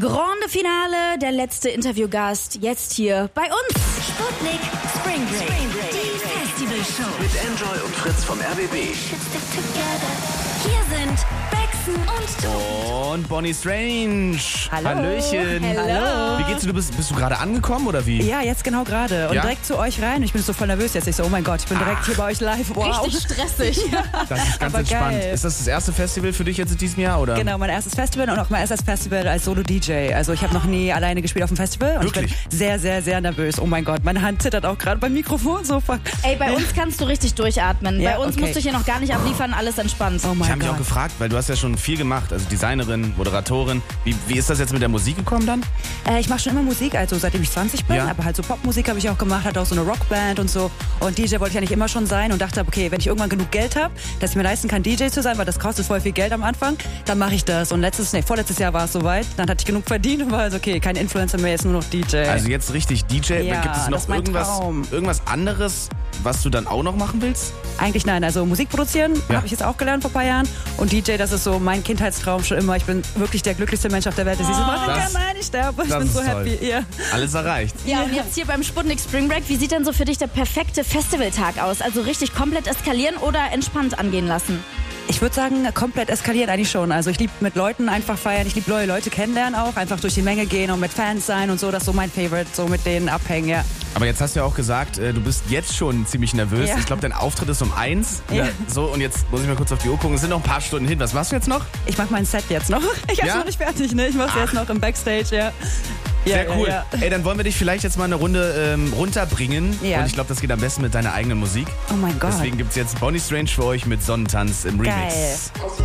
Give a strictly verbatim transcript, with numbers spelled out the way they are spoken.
Grande Finale, der letzte Interviewgast, jetzt hier bei uns. Sputnik Spring Break, Spring Break. Die Festivalshow. Mit Enjoy und Fritz vom R B B. Hier sind Bexen und Tobi. Und Bonnie Strange. Hallo. Hallöchen. Hello. Wie geht's dir? Du bist, bist du gerade angekommen oder wie? Ja, jetzt genau gerade. Und Ja? direkt zu euch rein. Ich bin so voll nervös jetzt. Ich so, oh mein Gott, ich bin direkt Ach. hier bei euch live. Wow. Richtig stressig. Das ist ganz Aber entspannt. geil. Ist das das erste Festival für dich jetzt in diesem Jahr? Oder? Genau, mein erstes Festival und auch mein erstes Festival als Solo-D J. Also ich habe noch nie alleine gespielt auf dem Festival. Und Wirklich? ich bin sehr, sehr, sehr nervös. Oh mein Gott, meine Hand zittert auch gerade beim Mikrofon. So fuck. Ey, bei uns kannst du richtig durchatmen. Ja, bei uns okay. musst du hier noch gar nicht abliefern, alles entspannt. Oh Ich mein habe mich auch Gott. gefragt, weil du hast ja schon viel gemacht, also Designerin, Moderatorin. Wie, wie ist das jetzt mit der Musik gekommen dann? Äh, ich mache schon immer Musik, also seitdem ich zwanzig bin. Ja. Aber halt so Popmusik habe ich auch gemacht, hatte auch so eine Rockband und so. Und D J wollte ich eigentlich immer schon sein und dachte, okay, wenn ich irgendwann genug Geld habe, dass ich mir leisten kann, D J zu sein, weil das kostet voll viel Geld am Anfang, dann mache ich das. Und letztes, nee, vorletztes Jahr war es soweit. Dann hatte ich genug verdient und war also okay, kein Influencer mehr, jetzt nur noch D J. Also jetzt richtig D J. Ja, Gibt es das noch ist mein irgendwas, Traum. irgendwas anderes, was du dann auch noch machen willst? Eigentlich nein, also Musik produzieren Ja. habe ich jetzt auch gelernt vor ein paar Jahren. Und D J, das ist so mein Kindheitstraum schon immer. Ich bin wirklich der glücklichste Mensch auf der Welt, der sich so machen Das- kann. Nein, ich sterbe. Ich das bin so ist toll. happy. Ja. Alles erreicht. Ja, und jetzt hier beim Sputnik Spring Break, wie sieht denn so für dich der perfekte Festivaltag aus? Also richtig komplett eskalieren oder entspannt angehen lassen? Ich würde sagen, komplett eskaliert eigentlich schon. Also ich liebe mit Leuten einfach feiern, ich liebe neue Leute kennenlernen auch, einfach durch die Menge gehen und mit Fans sein und so, das ist so mein Favorite, so mit denen abhängen, ja. Aber jetzt hast du ja auch gesagt, äh, du bist jetzt schon ziemlich nervös. Ja. Ich glaube, dein Auftritt ist um eins. Ja. So, und jetzt muss ich mal kurz auf die Uhr gucken. Es sind noch ein paar Stunden hin. Was machst du jetzt noch? Ich mache mein Set jetzt noch. Ich hab's Ja? noch nicht fertig, ne? Ich mach's jetzt noch im Backstage, ja. Ja, Sehr cool. Ja, ja. Ey, dann wollen wir dich vielleicht jetzt mal eine Runde ähm, runterbringen. Ja. Und ich glaube, das geht am besten mit deiner eigenen Musik. Oh mein Gott. Deswegen gibt's jetzt Bonnie Strange für euch mit Sonnentanz im Remix. Geil.